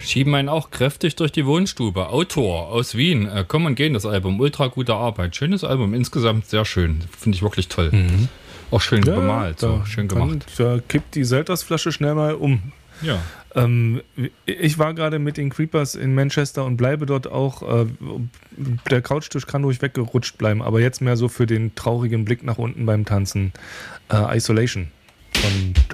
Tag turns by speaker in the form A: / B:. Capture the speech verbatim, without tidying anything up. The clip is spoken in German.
A: Schieben einen auch kräftig durch die Wohnstube. Autor aus Wien. Äh, Komm und Gehen, das Album. Ultra gute Arbeit. Schönes Album. Insgesamt sehr schön. Finde ich wirklich toll.
B: Mhm.
A: Auch schön
B: Ja,
A: bemalt. So.
B: da
A: Schön
B: kann-
A: gemacht.
B: Da kippt die Seltersflasche schnell mal um.
A: Ja.
B: Ähm, ich war gerade mit den Creepers in Manchester und bleibe dort auch. Äh, der Couchtisch kann ruhig weggerutscht bleiben, aber jetzt mehr so für den traurigen Blick nach unten beim Tanzen. Äh, Isolation von